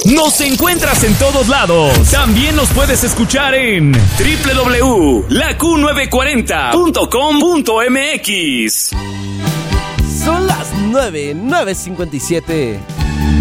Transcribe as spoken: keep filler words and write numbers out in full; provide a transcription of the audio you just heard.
Nos encuentras en todos lados. También nos puedes escuchar en doble u doble u doble u punto la Q novecientos cuarenta punto com punto m x. Son las nueve, nueve cincuenta y siete.